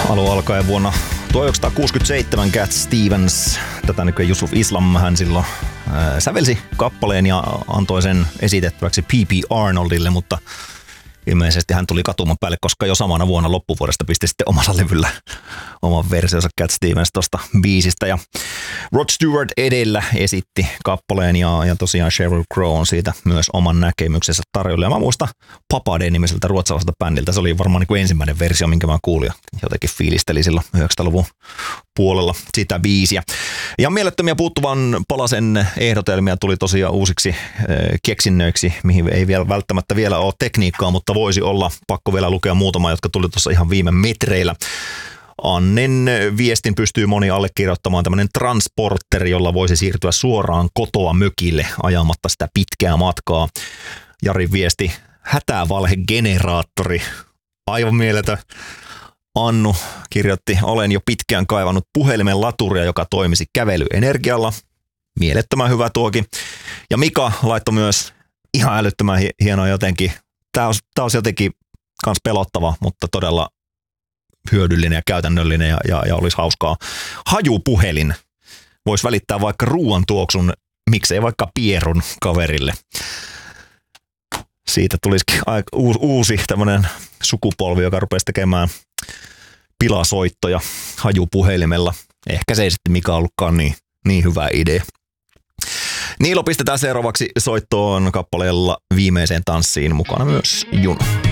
alun alkaen vuonna 1967 Cat Stevens, tätä nykyään Yusuf Islam, hän silloin sävelsi kappaleen ja antoi sen esitettäväksi P.P. Arnoldille, mutta ilmeisesti hän tuli katuman päälle, koska jo samana vuonna loppuvuodesta pisti sitten omalla levyllä oman versionsa Cat Stevens tuosta biisistä. Ja Rod Stewart edellä esitti kappaleen ja tosiaan Sheryl Crow on siitä myös oman näkemyksensä tarjolla. Ja mä muistan Papa D-nimiseltä ruotsalaiselta bändiltä. Se oli varmaan niin kuin ensimmäinen versio, minkä mä kuulin ja jotenkin fiilisteli silloin 90-luvun puolella sitä biisiä. Ja mielettömiä puuttuvan palasen ehdotelmia tuli tosiaan uusiksi keksinnöiksi, mihin ei välttämättä vielä ole tekniikkaa, mutta voisi olla. Pakko vielä lukea muutama, jotka tuli tuossa ihan viime metreillä. Annen viestin pystyy moni allekirjoittamaan, tämmöinen transporteri, jolla voisi siirtyä suoraan kotoa mökille ajamatta sitä pitkää matkaa. Jarin viesti, hätävalhegeneraattori, aivan mieletön. Annu kirjoitti, olen jo pitkään kaivannut puhelimen laturia, joka toimisi kävelyenergialla. Mielettömän hyvä tuokin. Ja Mika laittoi myös ihan älyttömän hienoa jotenkin. Tämä olisi jotenkin kans pelottava, mutta todella hyödyllinen ja käytännöllinen ja olisi hauskaa. Hajupuhelin. Voisi välittää vaikka ruoan tuoksun, miksei vaikka pierun kaverille. Siitä tulisikin uusi tämmöinen sukupolvi, joka rupesi tekemään pilasoittoja hajupuhelimella. Ehkä se ei sitten mikä ollutkaan niin hyvä idea. Niilo pistetään seuraavaksi soittoon kappaleella Viimeiseen tanssiin, mukana myös Juno.